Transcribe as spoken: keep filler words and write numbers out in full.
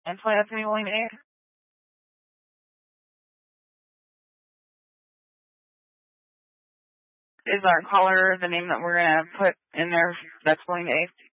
And somebody that's going to be willing to aid? Is our caller the name that we're going to put in there that's willing to aid?